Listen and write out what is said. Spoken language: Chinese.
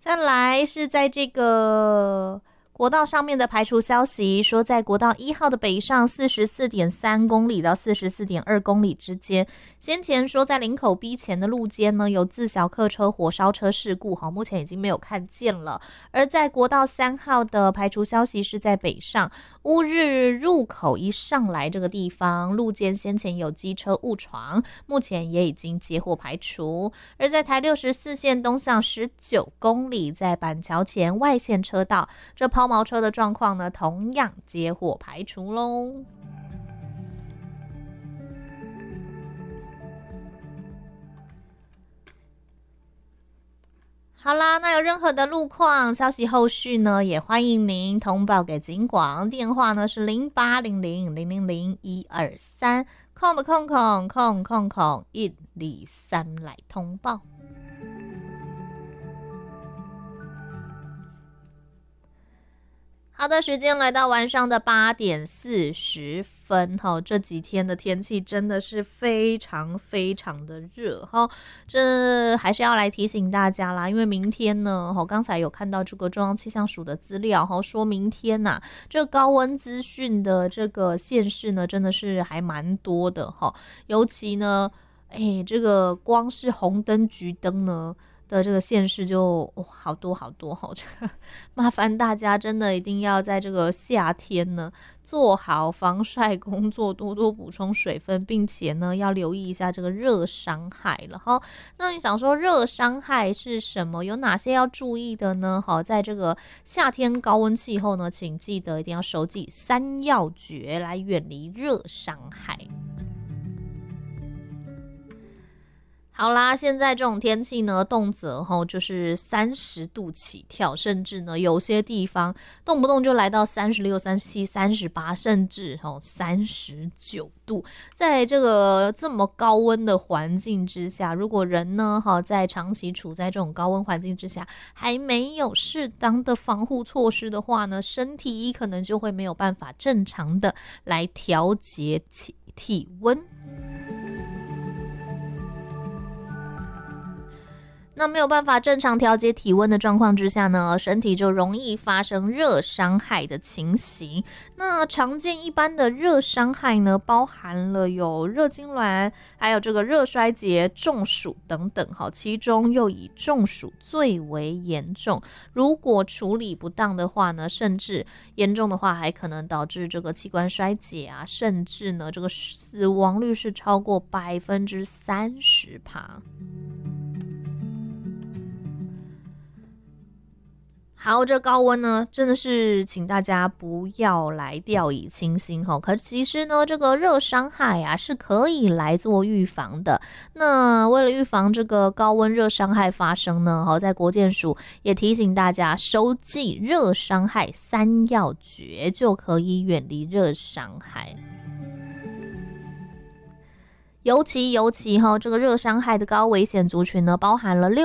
再来是在这个国道上面的排除消息，说在国道1号的北上 44.3 公里到 44.2 公里之间，先前说在林口 B 前的路肩呢有自小客车火烧车事故，目前已经没有看见了。而在国道3号的排除消息是在北上乌日入口一上来这个地方，路肩先前有机车误闯，目前也已经接获排除。而在台64线东向19公里，在板桥前外线车道，这抛锚车的状况呢，同样接获排除咯。好啦，那有任何的路况消息后续呢，也欢迎您通报给警广，电话呢是0800000123，空的空空空空空123来通报。好的，时间来到晚上的8点40分，这几天的天气真的是非常非常的热，这还是要来提醒大家啦，因为明天呢，刚才有看到这个中央气象署的资料，说明天啊，这个高温资讯的这个县市呢，真的是还蛮多的，尤其呢，这个光是红灯橘灯呢的这个县市就好多好多，这个麻烦大家真的一定要在这个夏天呢做好防晒工作，多多补充水分，并且呢要留意一下这个热伤害了哈。那你想说热伤害是什么？有哪些要注意的呢？在这个夏天高温气候呢，请记得一定要守记3要诀来远离热伤害。好啦，现在这种天气呢，动辄就是30度起跳，甚至呢有些地方动不动就来到36、37、38，甚至39度。在这个这么高温的环境之下，如果人呢在长期处在这种高温环境之下，还没有适当的防护措施的话呢，身体可能就会没有办法正常的来调节体温。那没有办法正常调节体温的状况之下呢，身体就容易发生热伤害的情形。那常见一般的热伤害呢，包含了有热痉挛，还有这个热衰竭、中暑等等，其中又以中暑最为严重。如果处理不当的话呢，甚至严重的话还可能导致这个器官衰竭啊，甚至呢这个死亡率是超过30%。好，这高温呢，真的是请大家不要来掉以轻心可其实呢，这个热伤害啊是可以来做预防的。那为了预防这个高温热伤害发生呢，在国健署也提醒大家收记热伤害3要诀，就可以远离热伤害。尤其这个热伤害的高危险族群呢，包含了